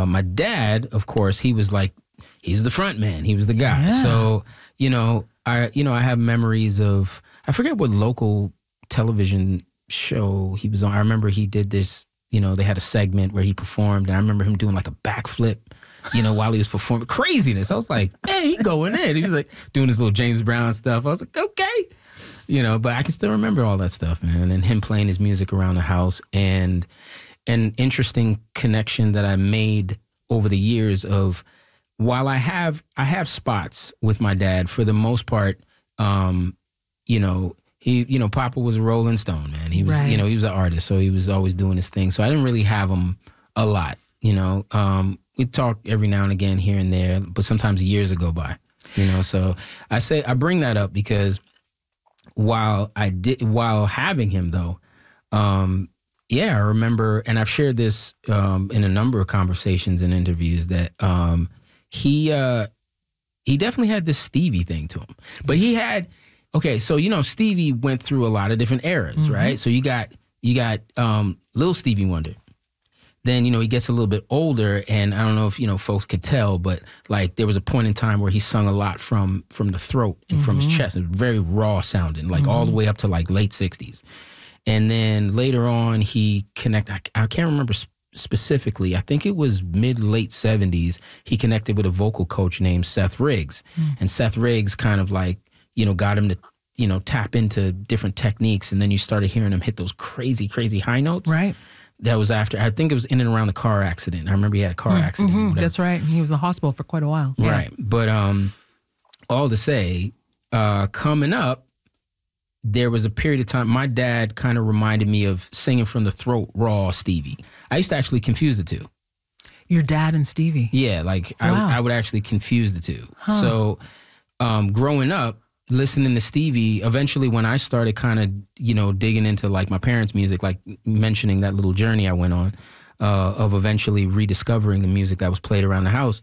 My dad, of course, he's the front man. He was the guy. Yeah. So, I have memories of, I forget what local television show he was on. I remember he did this, they had a segment where he performed, and I remember him doing like a backflip, while he was performing. Craziness. I was like, man, he going in. He was like doing his little James Brown stuff. I was like, okay. But I can still remember all that stuff, man. And him playing his music around the house, and an interesting connection that I made over the years of, while I have spots with my dad, for the most part, he, Papa was a Rolling Stone, man. He was, right. He was an artist, so he was always doing his thing. So I didn't really have him a lot, We talk every now and again here and there, but sometimes years go by, So I bring that up because while having him though, I remember, and I've shared this in a number of conversations and interviews, that he definitely had this Stevie thing to him. But he had, so Stevie went through a lot of different eras, right? So you got Lil Stevie Wonder. Then, he gets a little bit older, and I don't know if, folks could tell, but like there was a point in time where he sung a lot from the throat and from his chest. It was very raw sounding, like all the way up to like late 60s. And then later on, he connected, I can't remember specifically, I think it was mid-late 70s, he connected with a vocal coach named Seth Riggs. And Seth Riggs kind of like, got him to, tap into different techniques. And then you started hearing him hit those crazy, crazy high notes. Right. That was after, I think it was in and around the car accident. I remember he had a car accident. That's right. He was in the hospital for quite a while. Yeah. Right. But all to say, coming up, there was a period of time, my dad kind of reminded me of singing from the throat, raw Stevie. I used to actually confuse the two. Your dad and Stevie? Yeah, like wow. I would actually confuse the two. Huh. So growing up, listening to Stevie, eventually when I started kind of, digging into like my parents' music, like mentioning that little journey I went on of eventually rediscovering the music that was played around the house,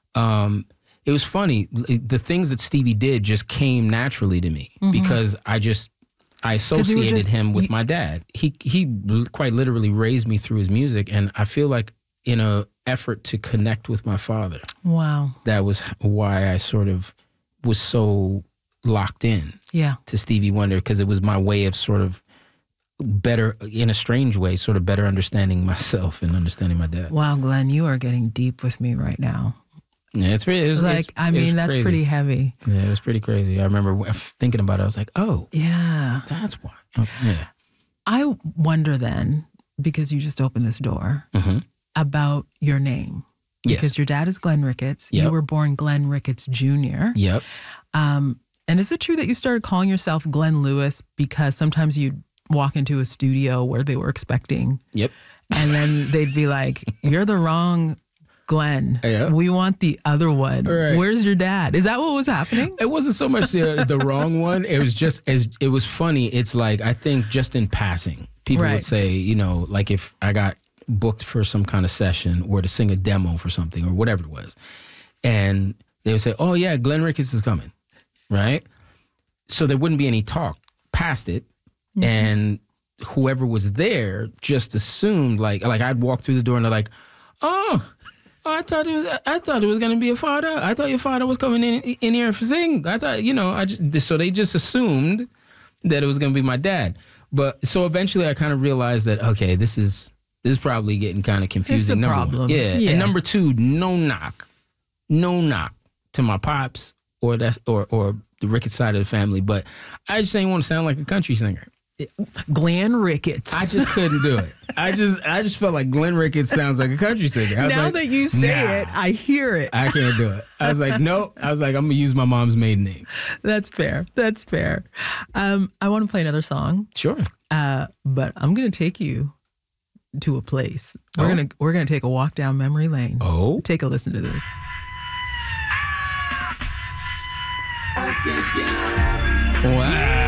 it was funny. The things that Stevie did just came naturally to me because I associated him with my dad. He quite literally raised me through his music, and I feel like in a effort to connect with my father. Wow. That was why I sort of was so locked in to Stevie Wonder, because it was my way of sort of better, in a strange way, sort of better understanding myself and understanding my dad. Wow, Glenn, you are getting deep with me right now. Yeah, that's pretty heavy. Yeah, it was pretty crazy. I remember thinking about it. I was like, oh, yeah, that's why. Oh, yeah. I wonder then, because you just opened this door, about your name. Because your dad is Glenn Ricketts. Yep. You were born Glenn Ricketts Jr. Yep. And is it true that you started calling yourself Glenn Lewis because sometimes you'd walk into a studio where they were expecting? Yep. And then they'd be like, you're the wrong Glenn. Yeah. We want the other one. Right. Where's your dad? Is that what was happening? It wasn't so much the wrong one. It was just, it was funny. It's like, I think just in passing, people would say, like if I got booked for some kind of session or to sing a demo for something or whatever it was, and they would say, oh yeah, Glenn Ricketts is coming, right? So there wouldn't be any talk past it, and whoever was there just assumed like I'd walk through the door and they're like, oh, I thought it was going to be a father. I thought your father was coming in here for sing. I thought, so they just assumed that it was going to be my dad. But so eventually I kind of realized that, okay, this is probably getting kind of confusing. It's a number problem. one. Yeah. Yeah. And number two, no knock to my pops or the Ricketts side of the family, but I just didn't want to sound like a country singer. Glenn Ricketts. I just couldn't do it. I just felt like Glenn Ricketts sounds like a country singer. Now that you say it, I hear it. I can't do it. I was like, no. I was like, I'm going to use my mom's maiden name. That's fair. I want to play another song. Sure. But I'm going to take you to a place. We're gonna take a walk down memory lane. Oh. Take a listen to this. Wow.